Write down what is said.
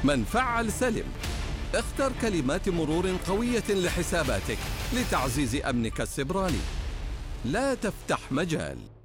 من فعل سلم. اختر كلمات مرور قوية لحساباتك لتعزيز أمنك السيبراني. لا تفتح مجال.